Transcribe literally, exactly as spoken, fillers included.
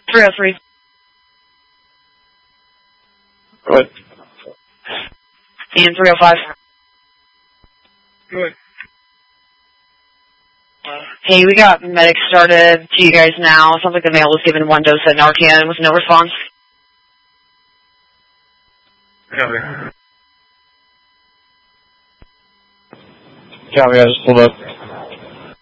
three oh three. Go ahead. And three oh five. Go ahead. Hey, we got medic started to you guys now. Sounds like the male was given one dose of Narcan with no response. Copy. Copy, I just pulled up.